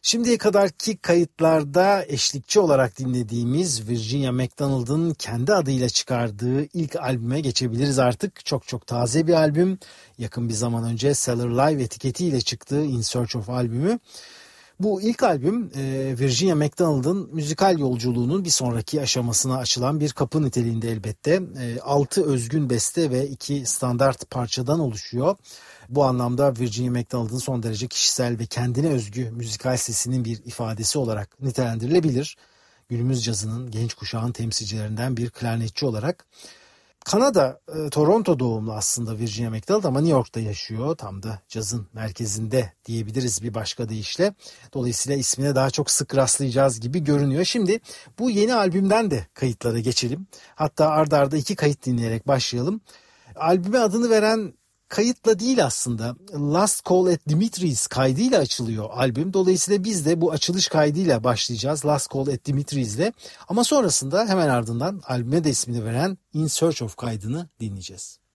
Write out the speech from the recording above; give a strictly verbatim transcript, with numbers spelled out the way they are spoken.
Şimdiye kadarki kayıtlarda eşlikçi olarak dinlediğimiz Virginia McDonald'ın kendi adıyla çıkardığı ilk albüme geçebiliriz artık. Çok çok taze bir albüm. Yakın bir zaman önce Cellar Live etiketiyle çıktığı In Search of albümü. Bu ilk albüm Virginia McDonald'ın müzikal yolculuğunun bir sonraki aşamasına açılan bir kapı niteliğinde elbette. altı özgün beste ve iki standart parçadan oluşuyor. Bu anlamda Virginia McDonald'ın son derece kişisel ve kendine özgü müzikal sesinin bir ifadesi olarak nitelendirilebilir. Günümüz cazının genç kuşağın temsilcilerinden bir klarnetçi olarak. Kanada, Toronto doğumlu aslında Virginia McDonald ama New York'ta yaşıyor. Tam da cazın merkezinde diyebiliriz bir başka deyişle. Dolayısıyla ismine daha çok sık rastlayacağız gibi görünüyor. Şimdi bu yeni albümden de kayıtlara geçelim. Hatta arda arda iki kayıt dinleyerek başlayalım. Albüme adını veren kayıtla değil aslında. Last Call at Dimitri's kaydıyla açılıyor albüm. Dolayısıyla biz de bu açılış kaydıyla başlayacağız. Last Call at Dimitri's'le. Ama sonrasında hemen ardından albüme de ismini veren In Search of kaydını dinleyeceğiz.